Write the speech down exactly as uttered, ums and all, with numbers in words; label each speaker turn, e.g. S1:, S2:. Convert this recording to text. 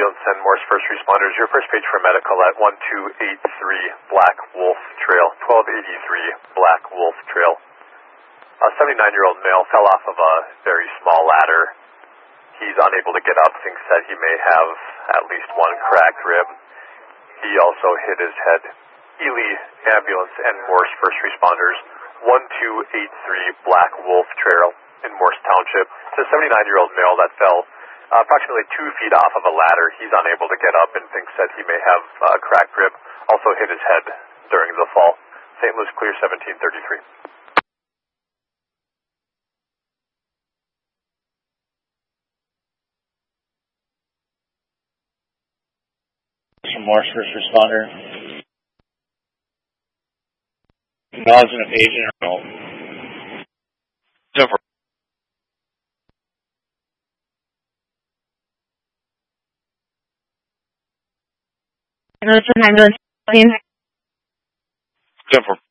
S1: Ambulance and Morse First Responders. Your first page for medical at one two eight three Black Wolf Trail, twelve eighty-three Black Wolf Trail. A seventy-nine-year-old male fell off of a very small ladder. He's unable to get up, thinks that he may have at least one cracked rib. He also hit his head. Ely Ambulance and Morse First Responders, one two eight three Black Wolf Trail in Morse Township. It's a seventy-nine-year-old male that fell uh, approximately two feet off of a ladder. He's unable to get up and thinks that he may have a cracked rib. Also hit his head during the fall. Saint Louis Clear seventeen thirty-three.
S2: Morse First Responder. Knowledge in a patient or no? Over.
S3: Ambulance, ambulance.
S2: Over.